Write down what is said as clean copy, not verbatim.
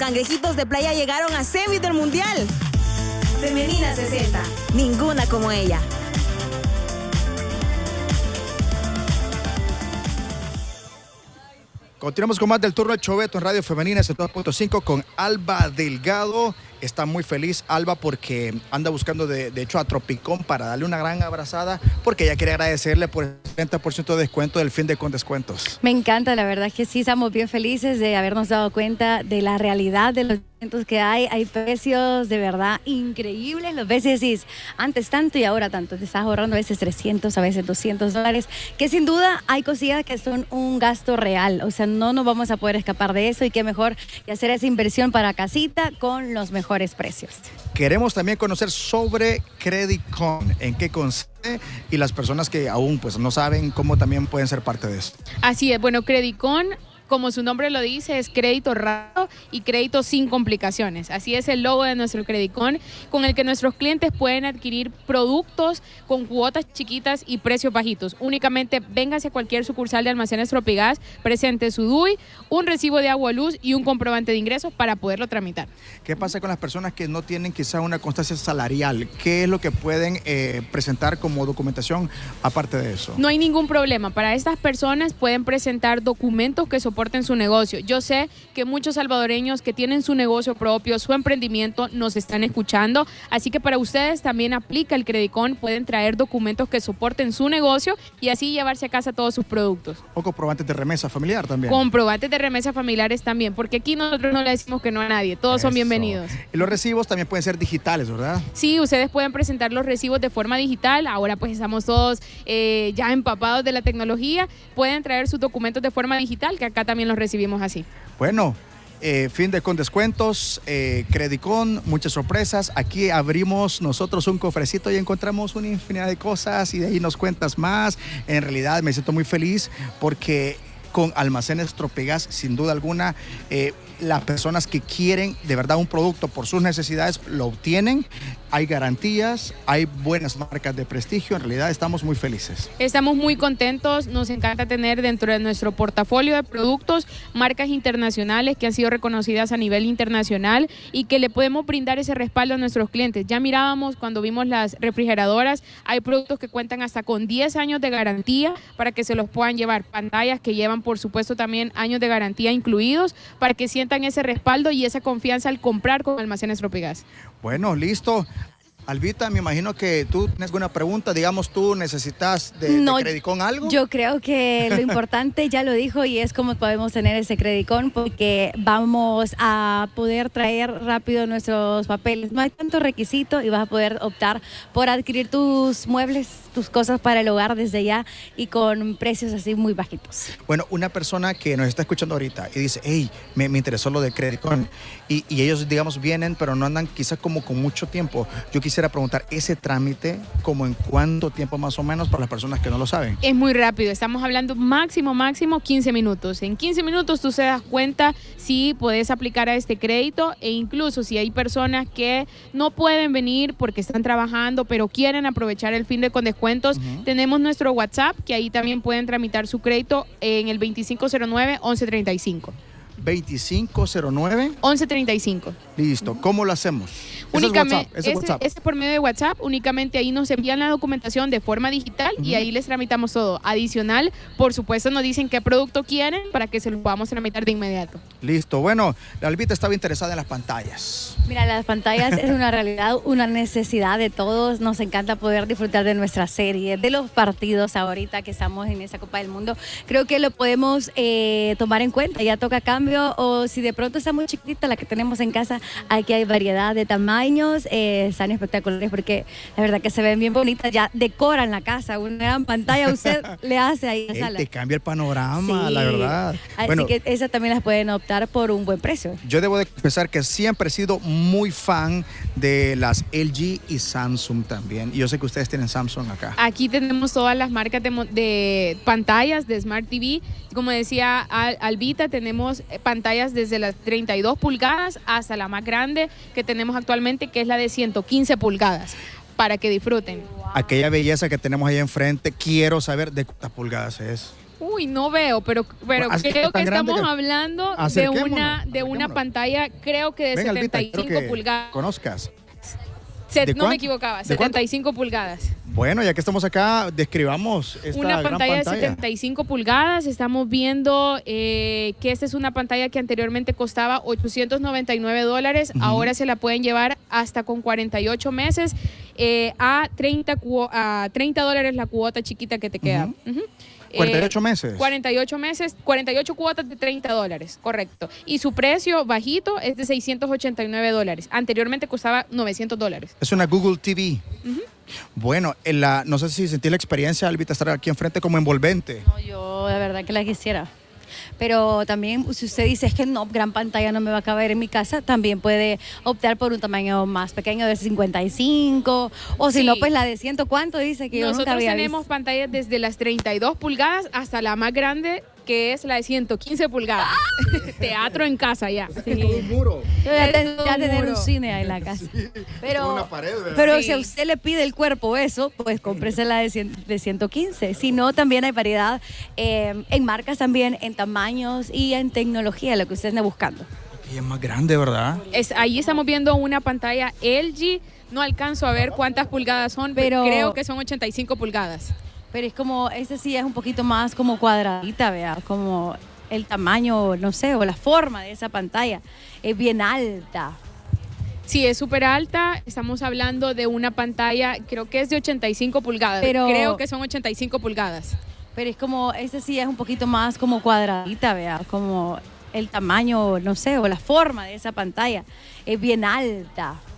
Cangrejitos de Playa llegaron a semis del Mundial. Femenina 60, ninguna como ella. Continuamos con más del turno del Choveto en Radio Femenina 102.5 con Alba Delgado. Está muy feliz Alba porque anda buscando de hecho a Tropicón para darle una gran abrazada porque ella quiere agradecerle por el 30% de descuento del fin de con descuentos. Me encanta, la verdad que sí, estamos bien felices de habernos dado cuenta de la realidad de los descuentos que hay precios de verdad increíbles. Los veces decís, antes tanto y ahora tanto, te estás ahorrando a veces 300, a veces $200, que sin duda hay cosillas que son un gasto real, o sea, no nos vamos a poder escapar de eso y qué mejor que hacer esa inversión para casita con los mejores precios. Queremos también conocer sobre Credicon, en qué consiste y las personas que aún pues no saben cómo también pueden ser parte de esto. Así es, bueno, Credicon, como su nombre lo dice, es crédito rápido y crédito sin complicaciones. Así es el logo de nuestro Credicon, con el que nuestros clientes pueden adquirir productos con cuotas chiquitas y precios bajitos. Únicamente véngase a cualquier sucursal de Almacenes Tropigas, presente su DUI, un recibo de agua o luz y un comprobante de ingresos para poderlo tramitar. ¿Qué pasa con las personas que no tienen quizá una constancia salarial? ¿Qué es lo que pueden presentar como documentación aparte de eso? No hay ningún problema. Para estas personas pueden presentar documentos que soporten su negocio. Yo sé que muchos salvadoreños que tienen su negocio propio, su emprendimiento, nos están escuchando, así que para ustedes también aplica el Credicon, pueden traer documentos que soporten su negocio y así llevarse a casa todos sus productos. O comprobantes de remesa familiar también. Comprobantes de remesa familiares también, porque aquí nosotros no le decimos que no a nadie, todos son bienvenidos. Y los recibos también pueden ser digitales, ¿verdad? Sí, ustedes pueden presentar los recibos de forma digital, ahora pues estamos todos ya empapados de la tecnología, pueden traer sus documentos de forma digital, que acá también los recibimos así. Bueno, fin de con descuentos, Credicon, muchas sorpresas. Aquí abrimos nosotros un cofrecito y encontramos una infinidad de cosas y de ahí nos cuentas más. En realidad me siento muy feliz porque con Almacenes Tropigas, sin duda alguna, las personas que quieren de verdad un producto por sus necesidades lo obtienen. Hay garantías, hay buenas marcas de prestigio. En realidad estamos muy felices. Estamos muy contentos, nos encanta tener dentro de nuestro portafolio de productos marcas internacionales que han sido reconocidas a nivel internacional y que le podemos brindar ese respaldo a nuestros clientes. Ya mirábamos cuando vimos las refrigeradoras, hay productos que cuentan hasta con 10 años de garantía para que se los puedan llevar, pantallas que llevan por supuesto también años de garantía incluidos para que sientan ese respaldo y esa confianza al comprar con Almacenes Tropigas. Bueno, listo. Albita, me imagino que tú tienes alguna pregunta, digamos, tú necesitas de Credicon algo. Yo creo que lo importante ya lo dijo y es cómo podemos tener ese Credicon porque vamos a poder traer rápido nuestros papeles. No hay tanto requisito y vas a poder optar por adquirir tus muebles, tus cosas para el hogar desde ya y con precios así muy bajitos. Bueno, una persona que nos está escuchando ahorita y dice, hey, me interesó lo de Credicon y ellos, digamos, vienen pero no andan quizás como con mucho tiempo. Yo quisiera preguntar, ese trámite, ¿como en cuánto tiempo más o menos para las personas que no lo saben? Es muy rápido, estamos hablando máximo 15 minutos. En 15 minutos tú se das cuenta si puedes aplicar a este crédito e incluso si hay personas que no pueden venir porque están trabajando pero quieren aprovechar el fin de con descuentos, tenemos nuestro WhatsApp que ahí también pueden tramitar su crédito en el 2509-1135. 2509-1135. Listo, ¿cómo lo hacemos? Únicamente, ese es por medio de WhatsApp, únicamente ahí nos envían la documentación de forma digital y ahí les tramitamos todo. Adicional, por supuesto, nos dicen qué producto quieren para que se lo podamos tramitar de inmediato. Listo, bueno, la Albita estaba interesada en las pantallas. Mira, las pantallas es una realidad, una necesidad de todos. Nos encanta poder disfrutar de nuestra serie, de los partidos ahorita que estamos en esa Copa del Mundo. Creo que lo podemos tomar en cuenta, ya toca cambio o si de pronto está muy chiquita la que tenemos en casa, aquí hay variedad de tamaños, están espectaculares porque la verdad que se ven bien bonitas, ya decoran la casa, una gran pantalla usted le hace ahí en la sala. Te cambia el panorama, sí, la verdad. Así bueno, que esas también las pueden optar por un buen precio. Yo debo de confesar que siempre he sido muy fan de las LG y Samsung también. Y yo sé que ustedes tienen Samsung acá. Aquí tenemos todas las marcas de pantallas de Smart TV. Como decía Albita, tenemos pantallas desde las 32 pulgadas hasta la más grande que tenemos actualmente, que es la de 115 pulgadas, para que disfruten. Aquella belleza que tenemos ahí enfrente, quiero saber de cuántas pulgadas es. Uy, no veo, pero creo que estamos hablando de una pantalla, creo que de Venga, 75 Albita, pulgadas. Conozcas. No me equivocaba, 75 pulgadas. Bueno, ya que estamos acá, describamos esta una gran pantalla de 75 pulgadas. Estamos viendo que esta es una pantalla que anteriormente costaba $899. Ahora se la pueden llevar hasta con 48 meses a $30 la cuota chiquita que te queda. 48 meses. 48 meses, 48 cuotas de $30, correcto. Y su precio bajito es de $689. Anteriormente costaba $900. Es una Google TV. Bueno, no sé si sentí la experiencia, Albita, estar aquí enfrente como envolvente. No, yo de verdad que la quisiera. Pero también, si usted dice es que no, gran pantalla no me va a caber en mi casa, también puede optar por un tamaño más pequeño de 55, o si no, pues la de 100, ¿cuánto dice? Que nosotros yo nunca había tenemos visto. pantallas desde las 32 pulgadas hasta la más grande, que es la de 115 pulgadas. Teatro en casa ya. Sí. Todo un muro. Yo ya tener un cine ahí en la casa. Sí, pero una pared, pero si a usted le pide el cuerpo eso, pues cómprese la de 115. Si no, también hay variedad en marcas también, en tamaños y en tecnología, lo que usted ande buscando. Y es más grande, ¿verdad? Ahí estamos viendo una pantalla LG. No alcanzo a ver cuántas pulgadas son, pero creo que son 85 pulgadas. Pero es como, esta sí es un poquito más como cuadradita, vea, como el tamaño, no sé, o la forma de esa pantalla. Es bien alta. Sí, es súper alta. Estamos hablando de una pantalla, creo que es de 85 pulgadas. Creo que son 85 pulgadas. Pero es como, esta sí es un poquito más como cuadradita, vea, como el tamaño, no sé, o la forma de esa pantalla. Es bien alta.